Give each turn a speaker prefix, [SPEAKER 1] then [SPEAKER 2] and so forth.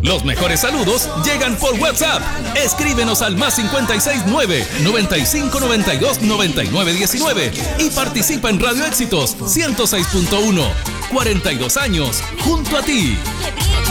[SPEAKER 1] Los mejores saludos llegan por WhatsApp. Escríbenos al +569 9592 9919 y participa en Radio Éxitos 106.1. 42 años junto a ti.